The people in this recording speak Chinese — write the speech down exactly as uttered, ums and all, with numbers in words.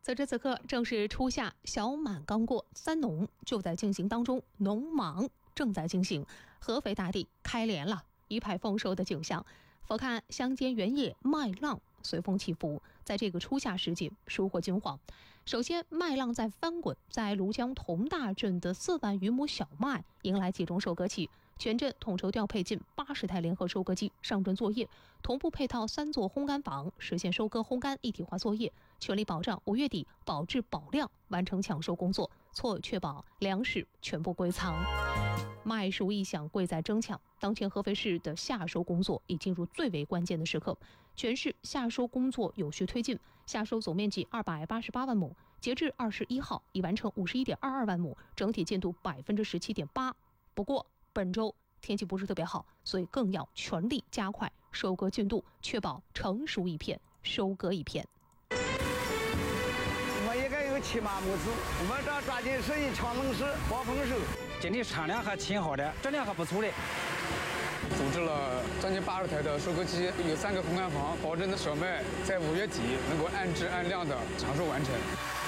此时此刻，正是初夏，小满刚过，三农就在进行当中，农忙正在进行，合肥大地开镰了，一派丰收的景象。俯瞰乡间原野，麦浪随风起伏，在这个初夏时节收获金黄。首先，麦浪在翻滚，在庐江同大镇的四万余亩小麦迎来集中收割期，全镇统筹调配近八十台联合收割机上阵作业，同步配套三座烘干房，实现收割烘干一体化作业，全力保障五月底保质保量，完成抢收工作，错确保粮食全部归仓。麦熟一响，贵在争抢。当前合肥市的夏收工作已进入最为关键的时刻，全市夏收工作有序推进，夏收总面积二百八十八万亩，截至二十一号已完成五十一点二二万亩，整体进度百分之十七点八。不过本周天气不是特别好，所以更要全力加快收割进度，确保成熟一片收割一片。 我应该有七八亩子，我们这抓紧时间抢农时多丰收。 今天产量还挺好的，质量还不错的。 组织了将近八十台的收割机，有三个烘干房，保证的小麦在五月底能够按质按量的抢收完成。